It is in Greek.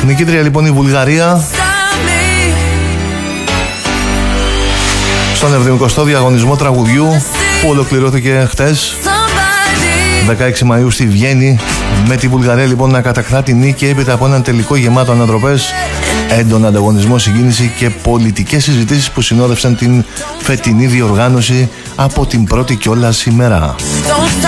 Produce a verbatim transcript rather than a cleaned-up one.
Νικήτρια λοιπόν η Βουλγαρία στον εβδομηκοστό διαγωνισμό τραγουδιού που ολοκληρώθηκε χτες δεκαέξι Μαΐου στη Βιέννη, με τη Βουλγαρία λοιπόν να κατακτά τη νίκη έπειτα από έναν τελικό γεμάτο ανατροπές, έντονο ανταγωνισμό, συγκίνηση και πολιτικές συζητήσεις που συνόδευσαν την φετινή διοργάνωση από την πρώτη κιόλας ημέρα.